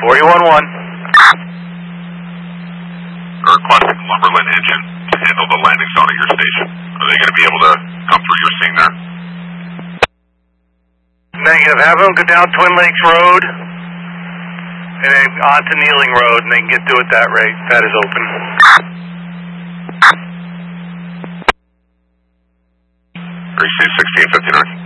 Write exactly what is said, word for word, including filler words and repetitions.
forty-one one. We're requesting Lumberland engine to handle the landing zone at your station. Are they going to be able to come through your scene there? Negative. Have them go down Twin Lakes Road and then onto Kneeling Road, and they can get through at that rate. That is open. Receive sixteen fifty-nine.